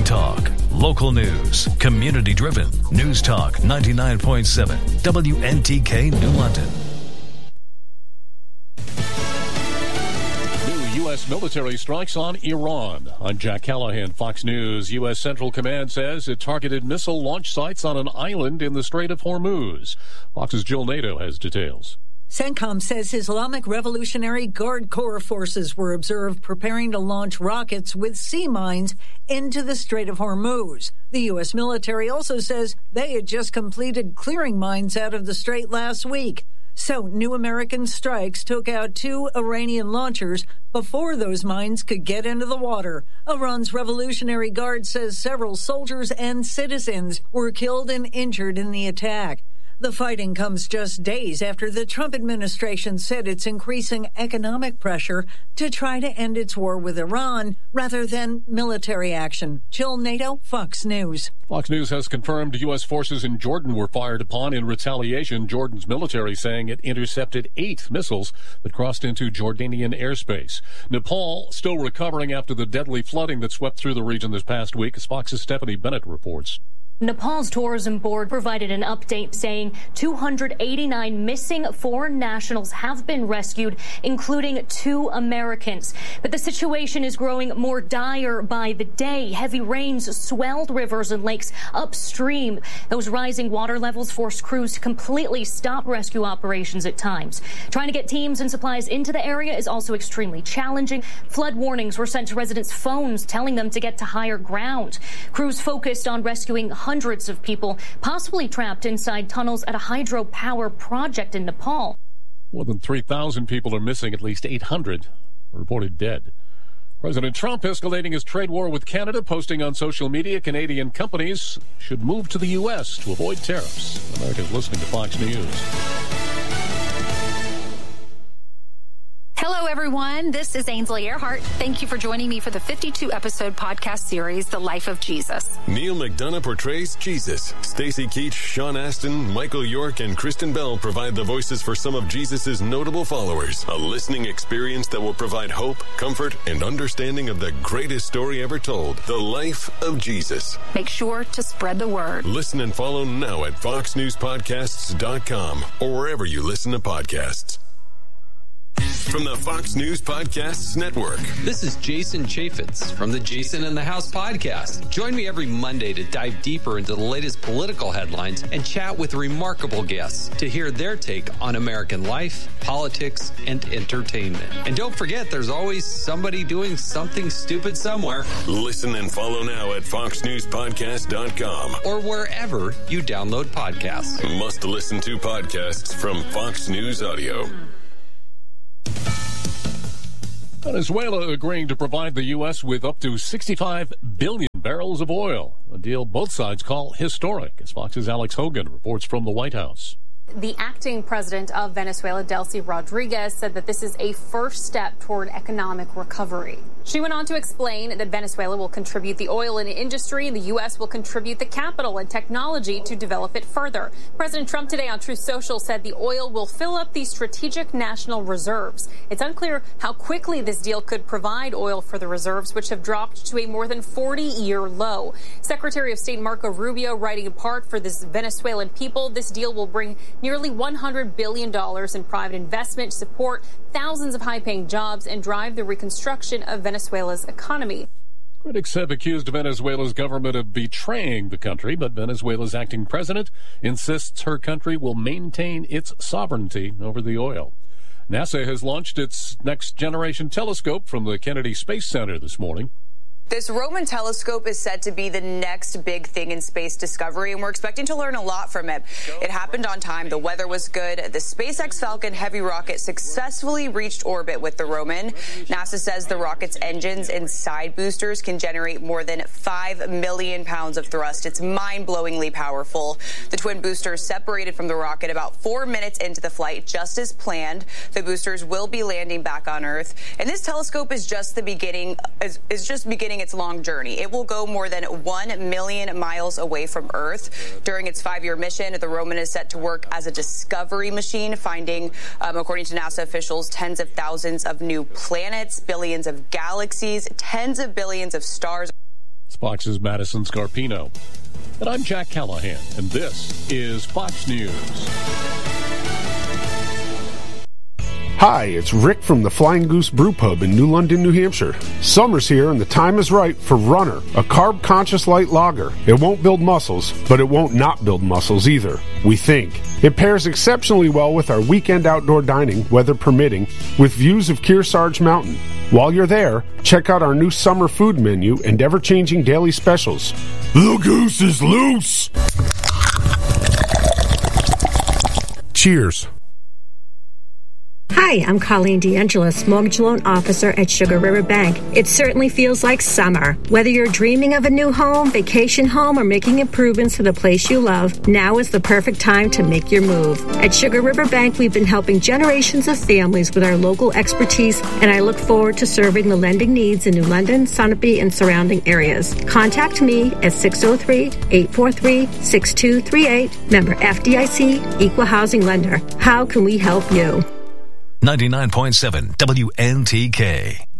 talk, local news, community-driven. News Talk 99.7, WNTK New London. U.S. military strikes on Iran. I'm Jack Callahan, Fox News. U.S. Central Command says it targeted missile launch sites on an island in the Strait of Hormuz. Fox's Jill Nato has details. CENTCOM says Islamic Revolutionary Guard Corps forces were observed preparing to launch rockets with sea mines into the Strait of Hormuz. The U.S. military also says they had just completed clearing mines out of the strait last week. So new American strikes took out 2 Iranian launchers before those mines could get into the water. Iran's Revolutionary Guard says several soldiers and citizens were killed and injured in the attack. The fighting comes just days after the Trump administration said it's increasing economic pressure to try to end its war with Iran rather than military action. Jill Nato, Fox News. Fox News has confirmed U.S. forces in Jordan were fired upon in retaliation. Jordan's military saying it intercepted 8 missiles that crossed into Jordanian airspace. Nepal still recovering after the deadly flooding that swept through the region this past week, as Fox's Stephanie Bennett reports. Nepal's tourism board provided an update saying 289 missing foreign nationals have been rescued, including 2 Americans. But the situation is growing more dire by the day. Heavy rains swelled rivers and lakes upstream. Those rising water levels forced crews to completely stop rescue operations at times. Trying to get teams and supplies into the area is also extremely challenging. Flood warnings were sent to residents' phones telling them to get to higher ground. Crews focused on rescuing hundreds of people, possibly trapped inside tunnels at a hydropower project in Nepal. More than 3,000 people are missing, at least 800 are reported dead. President Trump escalating his trade war with Canada, posting on social media Canadian companies should move to the U.S. to avoid tariffs. Americans listening to Fox News. Hello, everyone. This is Ainsley Earhart. Thank you for joining me for the 52-episode podcast series, The Life of Jesus. Neil McDonough portrays Jesus. Stacey Keach, Sean Astin, Michael York, and Kristen Bell provide the voices for some of Jesus' notable followers. A listening experience that will provide hope, comfort, and understanding of the greatest story ever told, The Life of Jesus. Make sure to spread the word. Listen and follow now at foxnewspodcasts.com or wherever you listen to podcasts. From the Fox News Podcasts Network. This is Jason Chaffetz from the Jason in the House podcast. Join me every Monday to dive deeper into the latest political headlines and chat with remarkable guests to hear their take on American life, politics, and entertainment. And don't forget, there's always somebody doing something stupid somewhere. Listen and follow now at foxnewspodcast.com or wherever you download podcasts. Must listen to podcasts from Fox News Audio. Venezuela agreeing to provide the U.S. with up to 65 billion barrels of oil, a deal both sides call historic, as Fox's Alex Hogan reports from the White House. The acting president of Venezuela, Delcy Rodriguez, said that this is a first step toward economic recovery. She went on to explain that Venezuela will contribute the oil industry and the U.S. will contribute the capital and technology to develop it further. President Trump today on Truth Social said the oil will fill up the strategic national reserves. It's unclear how quickly this deal could provide oil for the reserves, which have dropped to a more than 40-year low. Secretary of State Marco Rubio writing in part for this Venezuelan people, this deal will bring nearly $100 billion in private investment, support thousands of high-paying jobs, and drive the reconstruction of Venezuela's economy. Critics have accused Venezuela's government of betraying the country, but Venezuela's acting president insists her country will maintain its sovereignty over the oil. NASA has launched its next-generation telescope from the Kennedy Space Center this morning. This Roman telescope is said to be the next big thing in space discovery, and we're expecting to learn a lot from it. It happened on time. The weather was good. The SpaceX Falcon Heavy rocket successfully reached orbit with the Roman. NASA says the rocket's engines and side boosters can generate more than 5 million pounds of thrust. It's mind-blowingly powerful. The twin boosters separated from the rocket about 4 minutes into the flight, just as planned. The boosters will be landing back on Earth, and this telescope is just beginning its long journey. It will go more than 1 million miles away from Earth. During its 5-year mission, the Roman is set to work as a discovery machine, finding, according to NASA officials, tens of thousands of new planets, billions of galaxies, tens of billions of stars. Fox's Madison Scarpino. And I'm Jack Callahan, and this is Fox News. Hi, it's Rick from the Flying Goose Brew Pub in New London, New Hampshire. Summer's here and the time is right for Runner, a carb-conscious light lager. It won't build muscles, but it won't not build muscles either, we think. It pairs exceptionally well with our weekend outdoor dining, weather permitting, with views of Kearsarge Mountain. While you're there, check out our new summer food menu and ever-changing daily specials. The goose is loose! Cheers. Hi, I'm Colleen DeAngelis, Mortgage Loan Officer at Sugar River Bank. It certainly feels like summer. Whether you're dreaming of a new home, vacation home, or making improvements to the place you love, now is the perfect time to make your move. At Sugar River Bank, we've been helping generations of families with our local expertise, and I look forward to serving the lending needs in New London, Sunapee, and surrounding areas. Contact me at 603-843-6238. Member FDIC, Equal Housing Lender. How can we help you? 99.7 WNTK.